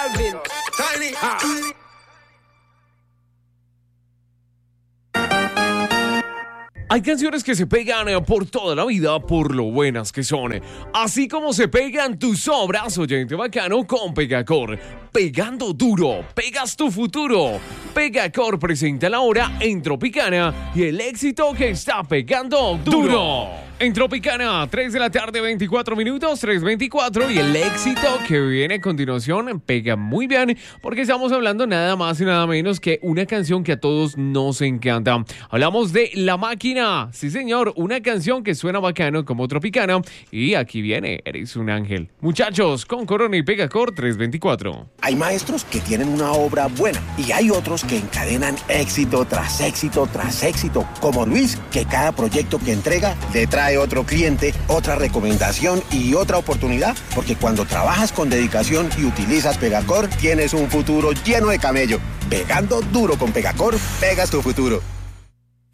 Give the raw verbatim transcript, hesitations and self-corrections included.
Tiny. Ah. Hay canciones que se pegan eh, por toda la vida por lo buenas que son. Así como se pegan tus obras, oyente bacano, con Pegacor. Pegando duro, pegas tu futuro. Pegacor presenta la hora en Tropicana y el éxito que está pegando duro. duro. En Tropicana, tres de la tarde, veinticuatro minutos, tres veinticuatro. Y el éxito que viene a continuación pega muy bien porque estamos hablando nada más y nada menos que una canción que a todos nos encanta. Hablamos de La Máquina. Sí, señor, una canción que suena bacano como Tropicana. Y aquí viene, Eres un Ángel. Muchachos, con Corona y Pegacor tres veinticuatro. Hay maestros que tienen una obra buena y hay otros que encadenan éxito tras éxito tras éxito, como Luis, que cada proyecto que entrega le trae otro cliente, otra recomendación y otra oportunidad, porque cuando trabajas con dedicación y utilizas Pegacor, tienes un futuro lleno de camello. Pegando duro con Pegacor, pegas tu futuro.